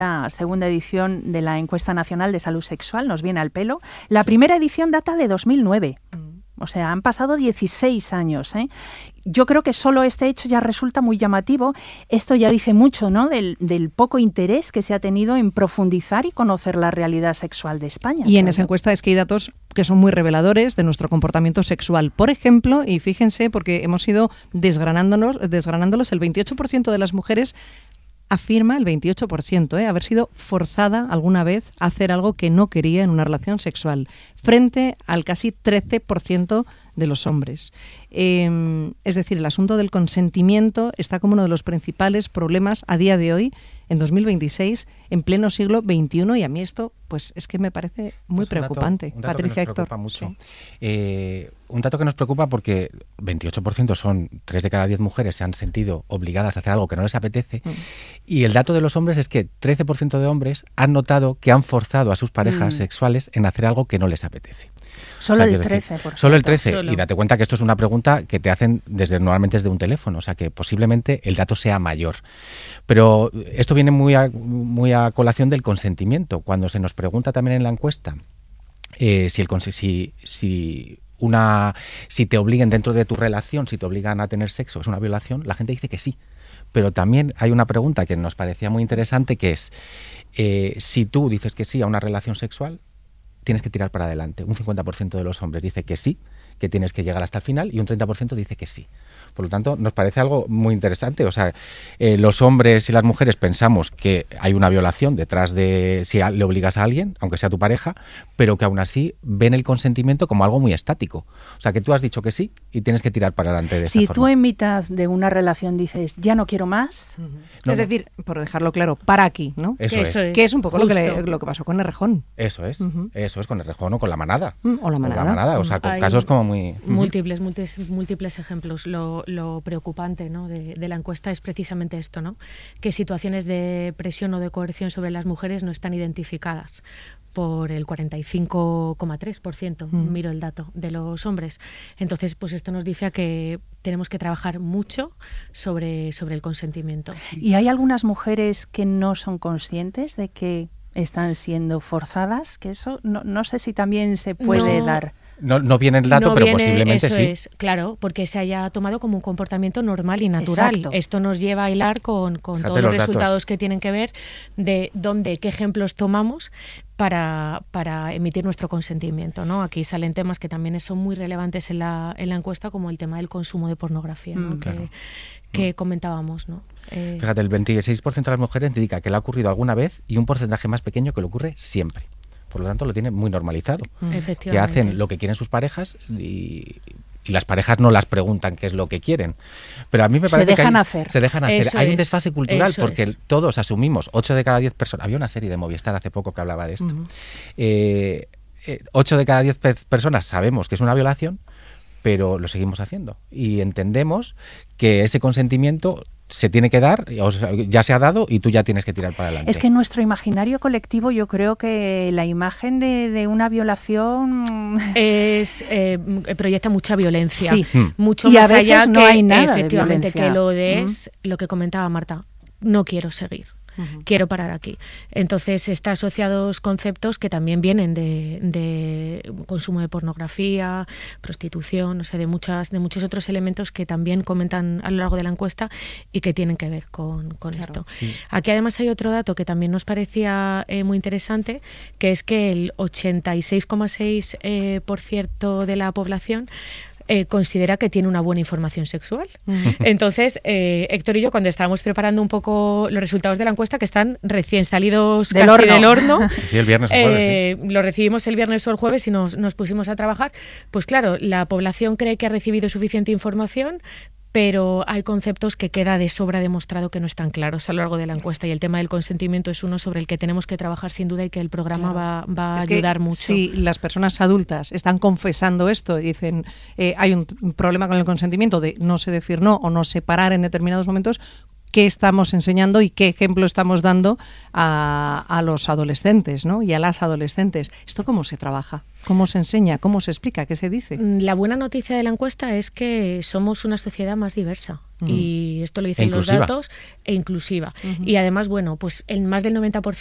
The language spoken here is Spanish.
La segunda edición de la Encuesta Nacional de Salud Sexual nos viene al pelo. La primera edición data de 2009. O sea, han pasado 16 años, ¿eh? Yo creo que solo este hecho ya resulta muy llamativo. Esto ya dice mucho, ¿no?, del poco interés que se ha tenido en profundizar y conocer la realidad sexual de España. Y en esa encuesta es que hay datos que son muy reveladores de nuestro comportamiento sexual. Por ejemplo, y fíjense, porque hemos ido desgranándolos, el 28% de las mujeres afirma, el 28%, haber sido forzada alguna vez a hacer algo que no quería en una relación sexual, frente al casi 13% de los hombres. Es decir, el asunto del consentimiento está como uno de los principales problemas a día de hoy, en 2026, en pleno siglo XXI, y a mí esto pues es que me parece muy preocupante. Un dato Patricia, que nos preocupa Héctor. mucho. Sí. Un dato que nos preocupa porque 28% son 3 de cada 10 mujeres se han sentido obligadas a hacer algo que no les apetece, y el dato de los hombres es que 13% de hombres han notado que han forzado a sus parejas sexuales en hacer algo que no les apetece. Solo o sea, el 13%. Solo el 13%. Solo. Y date cuenta que esto es una pregunta que te hacen normalmente desde un teléfono. O sea, que posiblemente el dato sea mayor. Pero esto viene muy a colación del consentimiento. Cuando se nos pregunta también en la encuesta si te obligan dentro de tu relación, si te obligan a tener sexo, ¿es una violación? La gente dice que sí. Pero también hay una pregunta que nos parecía muy interesante, que es si tú dices que sí a una relación sexual, tienes que tirar para adelante. Un 50% de los hombres dice que sí, que tienes que llegar hasta el final, y un 30% dice que sí. Por lo tanto, nos parece algo muy interesante. O sea, los hombres y las mujeres pensamos que hay una violación detrás de si le obligas a alguien, aunque sea tu pareja, pero que aún así ven el consentimiento como algo muy estático. O sea, que tú has dicho que sí y tienes que tirar para adelante de esa forma. Si tú en mitad de una relación dices, ya no quiero más... Es decir, por dejarlo claro, para aquí, ¿no? Eso es. Que es un poco lo que pasó con Errejón. Eso es con Errejón o con La Manada. O La Manada. O sea, con Hay casos como muy... múltiples ejemplos. Lo preocupante, ¿no?, de la encuesta es precisamente esto, ¿no?, que situaciones de presión o de coerción sobre las mujeres no están identificadas por el 45,3%, miro el dato, de los hombres. Entonces, pues esto nos dice a que tenemos que trabajar mucho sobre el consentimiento. ¿Y hay algunas mujeres que no son conscientes de que están siendo forzadas? Que eso no sé si también se puede dar. No viene el dato, pero posiblemente eso sí. Es, claro, porque se haya tomado como un comportamiento normal y natural. Exacto. Esto nos lleva a hilar con todos los resultados que tienen que ver de qué ejemplos tomamos para emitir nuestro consentimiento, ¿no? Aquí salen temas que también son muy relevantes en la encuesta, como el tema del consumo de pornografía, ¿no? Que comentábamos, ¿no? Fíjate, el 26% de las mujeres indica que le ha ocurrido alguna vez, y un porcentaje más pequeño que le ocurre siempre. Por lo tanto, lo tienen muy normalizado. Efectivamente. Que hacen lo que quieren sus parejas y las parejas no las preguntan qué es lo que quieren. Pero a mí me parece se dejan que hacer. Hay un desfase cultural porque es. Todos asumimos, 8 de cada 10 personas... Había una serie de Movistar hace poco que hablaba de esto. 8 de cada 10 personas sabemos que es una violación, pero lo seguimos haciendo. Y entendemos que ese consentimiento se tiene que dar, ya se ha dado, y tú ya tienes que tirar para adelante. Es que en nuestro imaginario colectivo yo creo que la imagen de una violación proyecta mucha violencia, sí. Mucho y más a veces allá no que hay nada efectivamente de violencia. que es lo que comentaba Marta, no quiero seguir. Quiero parar aquí. Entonces está asociados conceptos que también vienen de consumo de pornografía, prostitución, o sea, de muchos otros elementos que también comentan a lo largo de la encuesta y que tienen que ver con esto. Sí. Aquí además hay otro dato que también nos parecía muy interesante, que es que el 86,6% de la población considera que tiene una buena información sexual. Entonces, Héctor y yo, cuando estábamos preparando un poco los resultados de la encuesta, que están recién salidos del horno, sí, el viernes o el jueves, sí. Lo recibimos el viernes o el jueves y nos pusimos a trabajar, pues claro, la población cree que ha recibido suficiente información, pero hay conceptos que queda de sobra demostrado que no están claros a lo largo de la encuesta, y el tema del consentimiento es uno sobre el que tenemos que trabajar sin duda y que el programa va a ayudar mucho. Si las personas adultas están confesando esto y dicen hay un problema con el consentimiento de no sé decir no o no sé parar en determinados momentos, qué estamos enseñando y qué ejemplo estamos dando a los adolescentes, ¿no? Y a las adolescentes. ¿Esto cómo se trabaja? ¿Cómo se enseña? ¿Cómo se explica? ¿Qué se dice? La buena noticia de la encuesta es que somos una sociedad más diversa. Y esto lo dicen los datos, e inclusiva. Y además, bueno, pues en más del 90%